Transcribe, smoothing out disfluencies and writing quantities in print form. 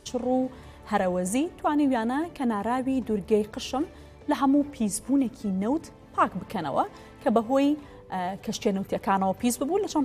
شڕ و هەرەوەزی توانیویانە کە ناراوی دوورگەی قشم لە هەموو پیسبوونێکی نەوت پاک بکەنەوە کە بەهۆی کەشتێنەوتیەکانەوە پیس ببوو لە چەند